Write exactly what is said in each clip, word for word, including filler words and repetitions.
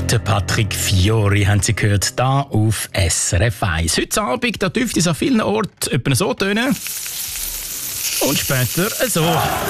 Der Patrick Fiori haben Sie gehört, da auf S R F eins. Heute Abend da dürfte es an vielen Orten etwa so tönen. Und später so.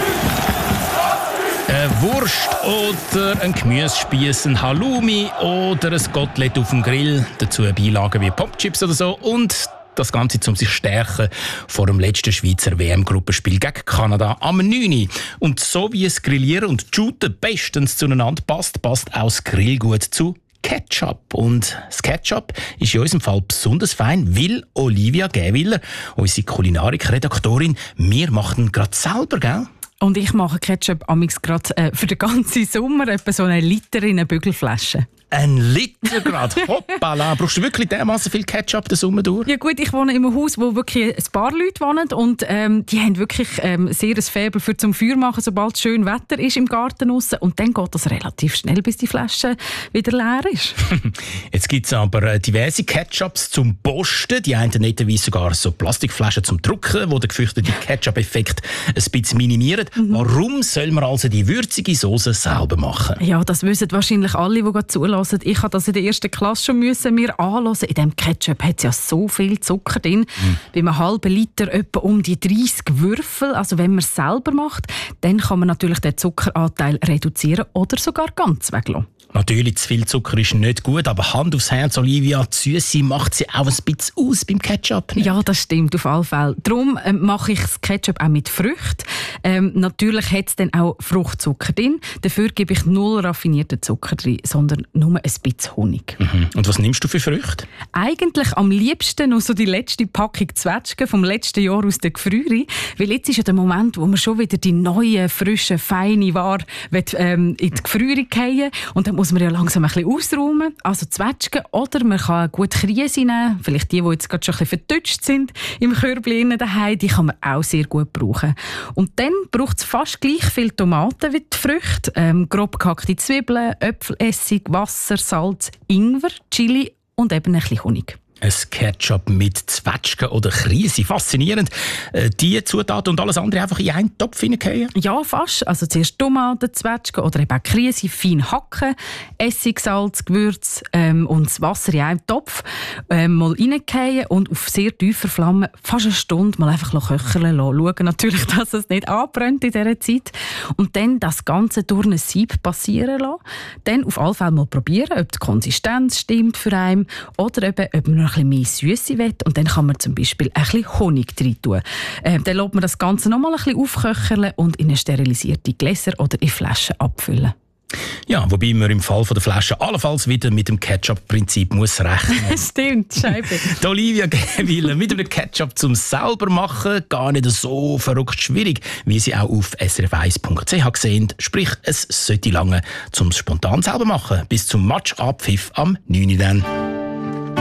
Eine Wurst oder ein Gemüsespieß, ein Halloumi oder ein Kotelett auf dem Grill. Dazu Beilagen wie Popchips oder so. Und das Ganze, um sich stärken vor dem letzten Schweizer W M-Gruppenspiel gegen Kanada am neunten Und so wie es Grillieren und Shooten bestens zueinander passt, passt auch das Grillgut zu Ketchup. Und das Ketchup ist in unserem Fall besonders fein, weil Olivia Gäwiller, unsere Kulinarik-Redaktorin, wir machen ihn gerade selber, gell? Und ich mache Ketchup amix gerade äh, für den ganzen Sommer etwa so einen Liter in eine Bügelflasche. Ein Liter gerade? Hoppala! Brauchst du wirklich dermaßen viel Ketchup den Sommer durch? Ja gut, ich wohne in einem Haus, wo wirklich ein paar Leute wohnen und ähm, die haben wirklich ähm, sehr ein Faible für zum Feuer machen, sobald es schön Wetter ist im Garten draussen. Und dann geht das relativ schnell, bis die Flasche wieder leer ist. Jetzt gibt es aber diverse Ketchups zum Posten. Die einen netterweise sogar so Plastikflaschen zum Drucken, die den gefürchteten Ketchup-Effekt ein bisschen minimieren. Mhm. Warum soll man also die würzige Soße selber machen? Ja, das wissen wahrscheinlich alle, die gerade zulassen. Ich habe das in der ersten Klasse schon müssen mir anhören. In diesem Ketchup hat es ja so viel Zucker drin. Mhm. Bei einem halben Liter etwa um die dreißig Würfel. Also wenn man es selber macht, dann kann man natürlich den Zuckeranteil reduzieren oder sogar ganz weglassen. Natürlich, zu viel Zucker ist nicht gut, aber Hand aufs Herz, Olivia, die Süße macht sie auch ein bisschen aus beim Ketchup. Nicht? Ja, das stimmt, auf alle Fälle. Darum ähm, mache ich das Ketchup auch mit Früchten. Ähm, natürlich hat es dann auch Fruchtzucker drin. Dafür gebe ich null raffinierten Zucker drin, sondern nur ein bisschen Honig. Mhm. Und was nimmst du für Früchte? Eigentlich am liebsten noch so die letzte Packung Zwetschgen vom letzten Jahr aus der Gefrierung. Weil jetzt ist ja der Moment, wo man schon wieder die neue, frische, feine Ware ähm, in die Gefrierung fallen. Und dann muss man ja langsam ein bisschen ausräumen. Also Zwetschgen oder man kann gut Krise nehmen. Vielleicht die, die jetzt gerade schon ein bisschen vertutscht sind im Körbchen daheim, die kann man auch sehr gut brauchen. Und dann braucht es fast gleich viel Tomaten wie die Früchte. Ähm, grob gehackte Zwiebeln, Äpfelessig, Wasser, Salz, Ingwer, Chili und eben ein bisschen Honig. Ein Ketchup mit Zwetschgen oder Krise. Faszinierend. Äh, die Zutaten und alles andere einfach in einen Topf hineingehen? Ja, fast. Also zuerst Tomaten, Zwetschgen oder eben Krise fein hacken, Essig, Salz, Gewürz ähm, und das Wasser in einen Topf ähm, mal reingehen und auf sehr tiefer Flamme fast eine Stunde mal einfach köcheln lassen. Schauen natürlich, dass es nicht anbrennt in dieser Zeit. Und dann das Ganze durch ein Sieb passieren lassen. Dann auf alle Fälle mal probieren, ob die Konsistenz stimmt für einen oder eben, ob man ein bisschen mehr Süße will. Und dann kann man zum Beispiel ein bisschen Honig rein tun. Ähm, dann lässt man das Ganze noch mal ein bisschen aufköcheln und in eine sterilisierte Gläser oder in Flaschen abfüllen. Ja, wobei man im Fall der Flasche allenfalls wieder mit dem Ketchup-Prinzip muss rechnen. Stimmt, Scheibe. Die Olivia Gäwiller mit einem Ketchup zum selber machen, gar nicht so verrückt schwierig, wie sie auch auf s r f eins punkt c h gesehen. Sprich, es sollte lange zum spontan selber machen. Bis zum Match-Abpfiff am neunten dann.